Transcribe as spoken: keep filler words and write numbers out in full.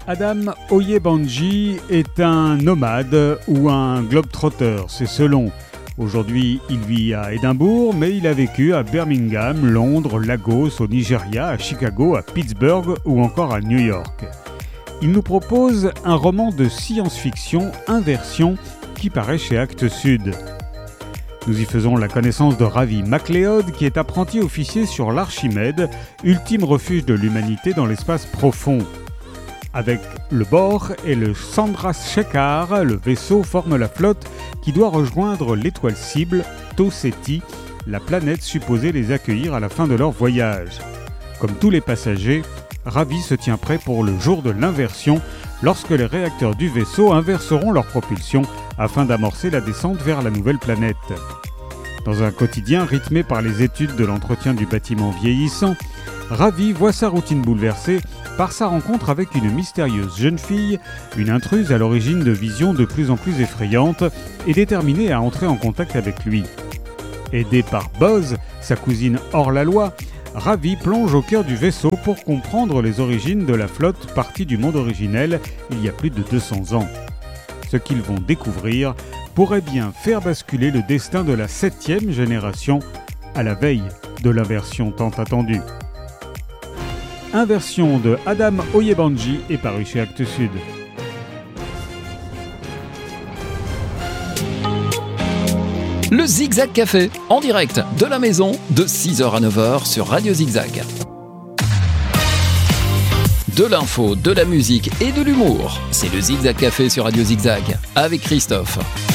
Adam Oyebanji est un nomade ou un globe-trotter, c'est selon. Aujourd'hui, il vit à Édimbourg, mais il a vécu à Birmingham, Londres, Lagos, au Nigeria, à Chicago, à Pittsburgh ou encore à New York. Il nous propose un roman de science-fiction Inversion qui paraît chez Actes Sud. Nous y faisons la connaissance de Ravi MacLeod qui est apprenti officier sur l'Archimède, ultime refuge de l'humanité dans l'espace profond. Avec le Bor et le Chandrasekhar, le vaisseau forme la flotte qui doit rejoindre l'étoile cible, Tau Ceti, la planète supposée les accueillir à la fin de leur voyage. Comme tous les passagers, Ravi se tient prêt pour le jour de l'inversion, lorsque les réacteurs du vaisseau inverseront leur propulsion afin d'amorcer la descente vers la nouvelle planète. Dans un quotidien rythmé par les études de l'entretien du bâtiment vieillissant, Ravi voit sa routine bouleversée par sa rencontre avec une mystérieuse jeune fille, une intruse à l'origine de visions de plus en plus effrayantes et déterminée à entrer en contact avec lui. Aidé par Buzz, sa cousine hors-la-loi, Ravi plonge au cœur du vaisseau pour comprendre les origines de la flotte partie du monde originel il y a plus de deux cents ans. Ce qu'ils vont découvrir pourrait bien faire basculer le destin de la septième génération à la veille de l'inversion tant attendue. Inversion de Adam Oyebanji est paru chez Actes Sud. Le Zigzag Café, en direct de la maison, de six heures à neuf heures sur Radio Zigzag. De l'info, de la musique et de l'humour, c'est le Zigzag Café sur Radio Zigzag, avec Christophe.